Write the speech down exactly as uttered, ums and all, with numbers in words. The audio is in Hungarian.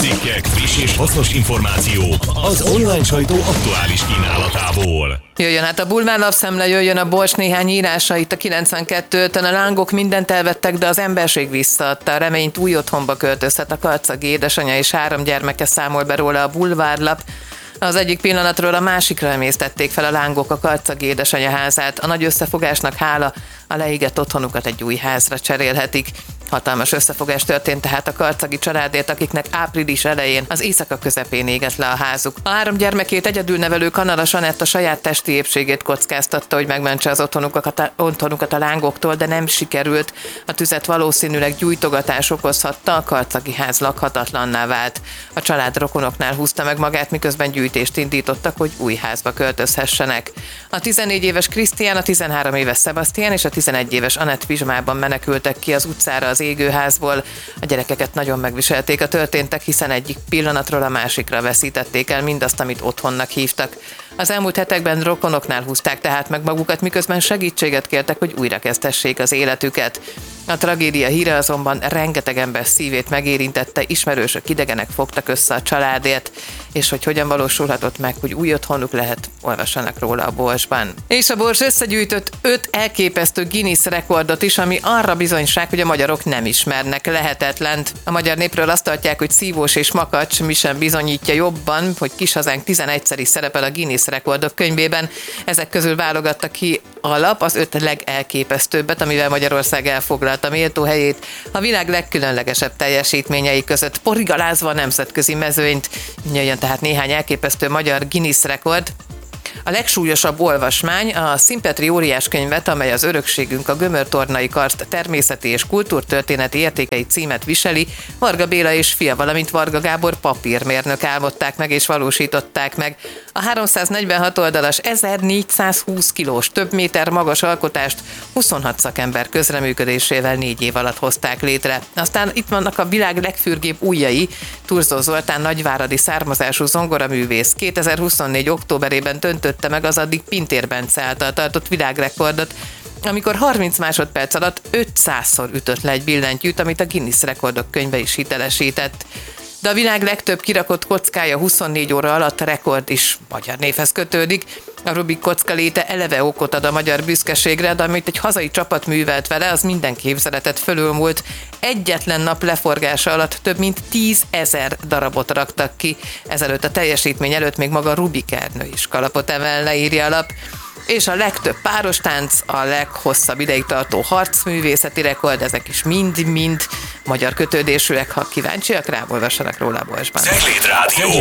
cikkek, friss és hasznos információk az online sajtó aktuális kínálatából. Jöjjön hát a Bulvár Lapszemle, jöjjön a Bors néhány írása. Itt a kilencvenkettőn a lángok mindent elvettek, de az emberség visszaadta. A reményt új otthonba költözhet a karcagi édesanyja, és három gyermeke, számol be róla a Bulvárlap. Az egyik pillanatról a másikra emésztették fel a lángok a karcagi édesanyja házát. A nagy összefogásnak hála a leégett otthonukat egy új házra cserélhetik. Hatalmas összefogás történt tehát a karcagi családért, akiknek április elején az éjszaka közepén égett le a házuk. A három gyermekét egyedül nevelő Kanalas Anett a saját testi épségét kockáztatta, hogy megmentse az otthonukat, otthonukat a lángoktól, de nem sikerült. A tüzet valószínűleg gyújtogatás okozhatta, a karcagi ház lakhatatlanná vált. A család rokonoknál húzta meg magát, miközben gyűjtést indítottak, hogy új házba költözhessenek. A tizennégy éves Krisztián, a tizenhárom éves Sebastian és a tizenegy éves Anett pizsmában menekültek ki az utcára az égőházból. A gyerekeket nagyon megviselték a történtek, hiszen egyik pillanatról a másikra veszítették el mindazt, amit otthonnak hívtak. Az elmúlt hetekben rokonoknál húzták tehát meg magukat, miközben segítséget kértek, hogy újrakezdhessék az életüket. A tragédia híre azonban rengeteg ember szívét megérintette, ismerősök, idegenek fogtak össze a családért, és hogy hogyan valósulhatott meg, hogy új otthonuk lehet, olvassanak róla a Borsban. És a Bors összegyűjtött öt elképesztő Guinness rekordot is, ami arra bizonyság, hogy a magyarok nem ismernek lehetetlent. A magyar népről azt tartják, hogy szívós és makacs, mi sem bizonyítja jobban, hogy kis hazánk tizenegyszer is szerepel a Guinness rekordok könyvében. Ezek közül válogatta ki a lap az öt legelképesztőbbet, amivel Magyarország elfoglalta méltó helyét a világ legkülönlegesebb teljesítményei között, porigalázva a nemzetközi mezőnyt. Jöjjön tehát néhány elképesztő magyar Guinness rekord. A legsúlyosabb olvasmány a Színpetri óriáskönyvet, amely az Örökségünk, a gömörtornai karszt természeti és kultúrtörténeti értékei címet viseli, Varga Béla és fia, valamint Varga Gábor papírmérnök álmodták meg és valósították meg. A háromszáznegyvenhat oldalas, ezernégyszázhúsz kilós, több méter magas alkotást huszonhat szakember közreműködésével négy év alatt hozták létre. Aztán itt vannak a világ legfürgébb ujjai. Turzó Zoltán nagyváradi származású zongoraművész kétezer-huszonnégy októberében döntötte meg az addig Pintér Bence által tartott világrekordot, amikor harminc másodperc alatt ötszázszor ütött le egy billentyűt, amit a Guinness rekordok könyve is hitelesített. De a világ legtöbb kirakott kockája huszonnégy óra alatt rekord is magyar névhez kötődik. A Rubik kocka léte eleve okot ad a magyar büszkeségre, de amit egy hazai csapat művelt vele, az minden képzeletet fölülmúlt. Egyetlen nap leforgása alatt több mint tízezer darabot raktak ki. Ezelőtt a teljesítmény előtt még maga Rubik Ernő is kalapot emel, leírja a lap. És a legtöbb párostánc, a leghosszabb ideig tartó harcművészeti rekord, ezek is mind-mind magyar kötődésűek. Ha kíváncsiak rá, olvassanak róla a Borsban. Cegléd Rádió.